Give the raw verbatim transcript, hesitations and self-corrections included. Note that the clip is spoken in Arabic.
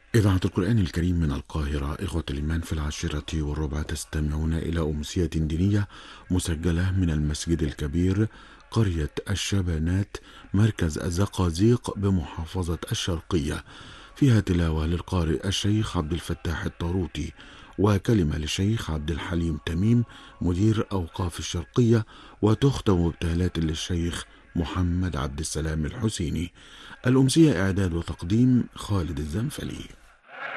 إذاعة القرآن الكريم من القاهرة. إخوة الإيمان، في العاشرة والربع تستمعون إلى أمسية دينية مسجلة من المسجد الكبير قرية الشبانات مركز الزقازيق بمحافظة الشرقية، فيها تلاوة للقارئ الشيخ عبد الفتاح الطاروطي وكلمة للشيخ عبد الحليم تميم مدير أوقاف الشرقية، وتختم ابتهالات للشيخ محمد عبد السلام الحسيني. الأمسية إعداد وتقديم خالد الزنفلي.